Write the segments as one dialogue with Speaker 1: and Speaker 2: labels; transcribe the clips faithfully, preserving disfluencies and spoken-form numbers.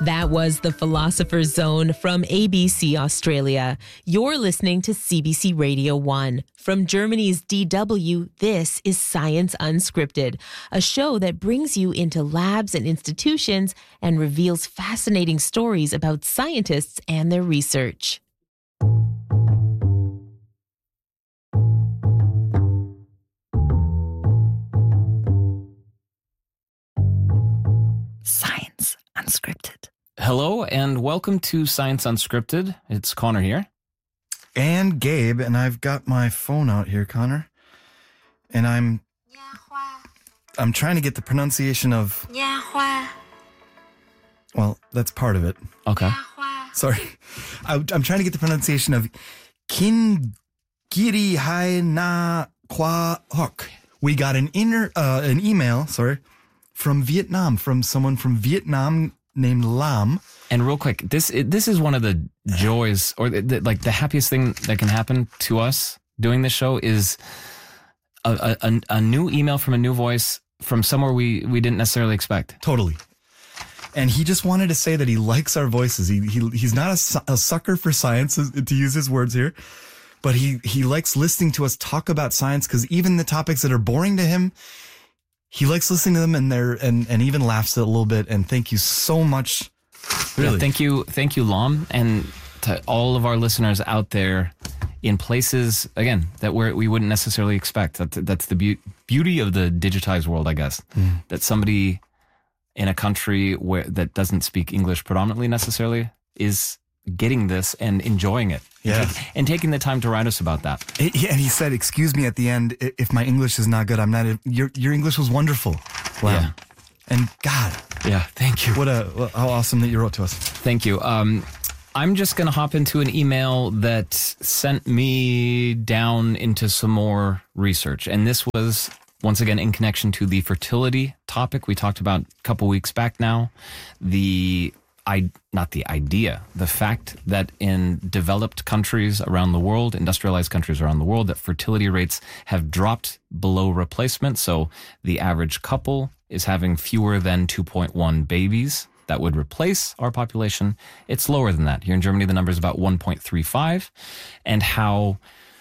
Speaker 1: That was The Philosopher's Zone from A B C Australia. You're listening to C B C Radio one. From Germany's D W, this is Science Unscripted, a show that brings you into labs and institutions and reveals fascinating stories about scientists and their research.
Speaker 2: Science Unscripted.
Speaker 3: Hello and welcome to Science Unscripted. It's Connor here.
Speaker 4: And Gabe, and I've got my phone out here, Connor. And I'm I'm trying to get the pronunciation of well, that's part of it.
Speaker 3: Okay.
Speaker 4: Sorry. I, I'm trying to get the pronunciation of Kingiri Hai Na Kwa Hok. We got an inner uh, an email, sorry, from Vietnam, from someone from Vietnam named Lam.
Speaker 3: And real quick, this this is one of the joys, or the, the, like the happiest thing that can happen to us doing this show is a, a, a new email from a new voice from somewhere we, we didn't necessarily expect.
Speaker 4: Totally. And he just wanted to say that he likes our voices. He, he He's not a, su- a sucker for science, to use his words here, but he, he likes listening to us talk about science because even the topics that are boring to him, he likes listening to them and they're, and, and even laughs a little bit. And thank you so much. Really.
Speaker 3: Yeah, thank you. Thank you, Lam. And to all of our listeners out there in places, again, that we're, we wouldn't necessarily expect. That's, that's the be- beauty of the digitized world, I guess, mm. that somebody in a country where that doesn't speak English predominantly necessarily is getting this and enjoying it.
Speaker 4: Yeah.
Speaker 3: And, take, and taking the time to write us about that.
Speaker 4: It, yeah, and he said, excuse me at the end, if my English is not good, I'm not, your, your English was wonderful. Wow.
Speaker 3: Yeah.
Speaker 4: And God.
Speaker 3: Yeah, thank you.
Speaker 4: What a, how awesome that you wrote to us.
Speaker 3: Thank you. Um, I'm just going to hop into an email that sent me down into some more research. And this was, once again, in connection to the fertility topic we talked about a couple weeks back now. The, I, not the idea, the fact that in developed countries around the world, industrialized countries around the world, that fertility rates have dropped below replacement. So the average couple is having fewer than two point one babies that would replace our population. It's lower than that. Here in Germany, the number is about one point three five. And how,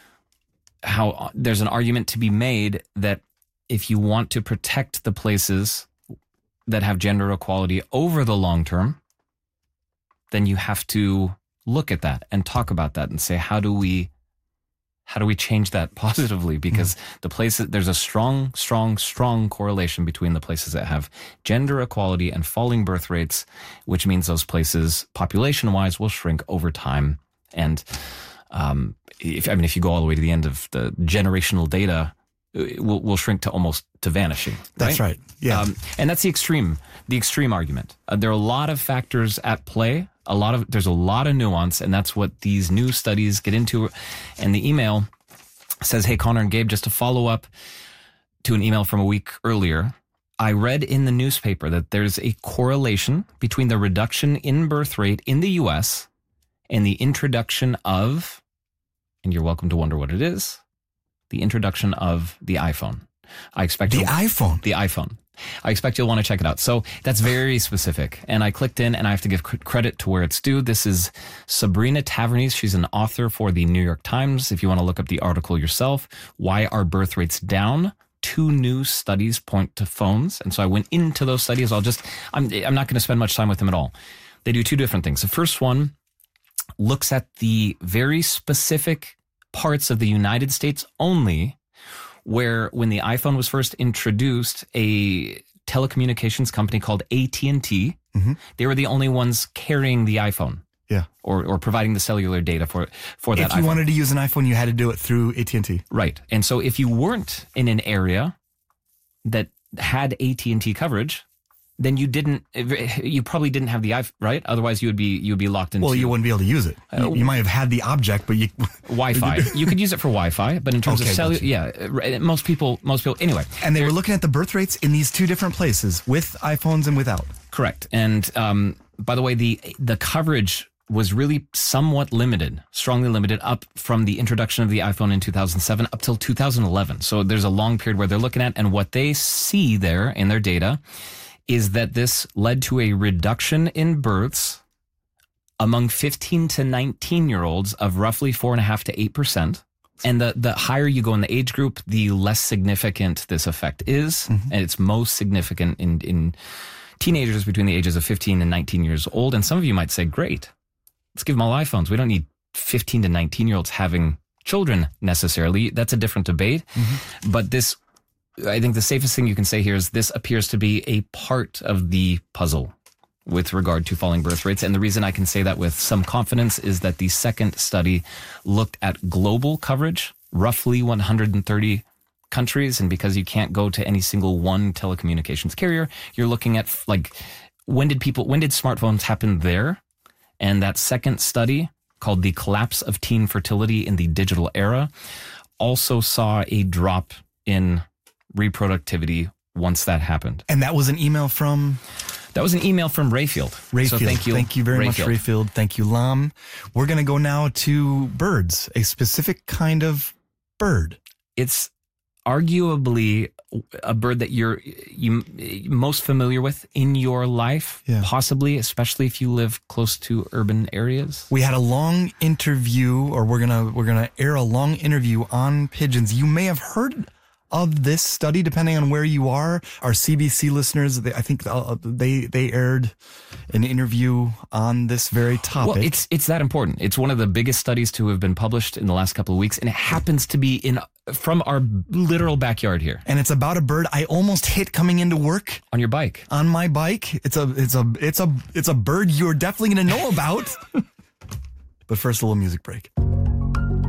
Speaker 3: how there's an argument to be made that if you want to protect the places that have gender equality over the long term, then you have to look at that and talk about that and say, how do we, how do we change that positively? Because mm. the places, there's a strong, strong, strong correlation between the places that have gender equality and falling birth rates, which means those places, population-wise, will shrink over time. And um, if I mean, if you go all the way to the end of the generational data, it will will shrink to almost to vanishing. Right?
Speaker 4: That's right. Yeah,
Speaker 3: um, and that's the extreme, the extreme argument. Uh, there are a lot of factors at play. A lot of there's a lot of nuance, and that's what these new studies get into. And the email says, "Hey, Connor and Gabe, just to follow up to an email from a week earlier, I read in the newspaper that there's a correlation between the reduction in birth rate in the U S and the introduction of, and you're welcome to wonder what it is, the introduction of the iPhone. I expect
Speaker 4: the iPhone,
Speaker 3: the iPhone." I expect you'll want to check it out. So that's very specific. And I clicked in and I have to give credit to where it's due. This is Sabrina Tavernese. She's an author for the New York Times. If you want to look up the article yourself, Why Are Birth Rates Down? Two new studies point to phones. And so I went into those studies. I'll just, I'm, I'm not going to spend much time with them at all. They do two different things. The first one looks at the very specific parts of the United States only where when the iPhone was first introduced, a telecommunications company called A T and T, mm-hmm. they were the only ones carrying the iPhone.
Speaker 4: Yeah.
Speaker 3: Or or providing the cellular data for for that iPhone.
Speaker 4: If you wanted to use an iPhone, you had to do it through A T and T.
Speaker 3: Right. And so if you weren't in an area that had A T and T coverage, then you didn't, you probably didn't have the iPhone, right? Otherwise you would be, you would be locked into.
Speaker 4: Well, you wouldn't be able to use it. You, uh, you might have had the object, but you.
Speaker 3: Wi-Fi. You could use it for Wi-Fi, but in terms
Speaker 4: okay,
Speaker 3: of cellular, yeah, most people, most people, anyway.
Speaker 4: And they were looking at the birth rates in these two different places, with iPhones and without.
Speaker 3: Correct. And, um, by the way, the, the coverage was really somewhat limited, strongly limited up from the introduction of the iPhone in two thousand seven up till two thousand eleven. So there's a long period where they're looking at, and what they see there in their data is that this led to a reduction in births among fifteen to nineteen year olds of roughly four and a half to eight percent. And the, the higher you go in the age group, the less significant this effect is. Mm-hmm. And it's most significant in, in teenagers between the ages of fifteen and nineteen years old. And some of you might say, great, let's give them all iPhones. We don't need fifteen to nineteen year olds having children necessarily. That's a different debate. Mm-hmm. But this, I think the safest thing you can say here is this appears to be a part of the puzzle with regard to falling birth rates. And the reason I can say that with some confidence is that the second study looked at global coverage, roughly one hundred thirty countries. And because you can't go to any single one telecommunications carrier, you're looking at like, when did people, when did smartphones happen there? And that second study, called The Collapse of Teen Fertility in the Digital Era, also saw a drop in reproductivity once that happened.
Speaker 4: And that was an email from?
Speaker 3: That was an email from Rayfield.
Speaker 4: Rayfield.
Speaker 3: So thank you.
Speaker 4: Thank you very
Speaker 3: Rayfield.
Speaker 4: much, Rayfield. Thank you, Lam. We're going to go now to birds, a specific kind of bird.
Speaker 3: It's arguably a bird that you're you most familiar with in your life, yeah. Possibly, especially if you live close to urban areas.
Speaker 4: We had a long interview, or we're gonna we're gonna air a long interview on pigeons. You may have heard of this study, depending on where you are. Our C B C listeners, they, I think uh, they they aired an interview on this very topic.
Speaker 3: Well, it's it's that important. It's one of the biggest studies to have been published in the last couple of weeks, and it happens to be in from our literal backyard here.
Speaker 4: And it's about a bird I almost hit coming into work
Speaker 3: on your bike.
Speaker 4: On my bike, it's a it's a it's a it's a bird you're definitely going to know about. But first, a little music break.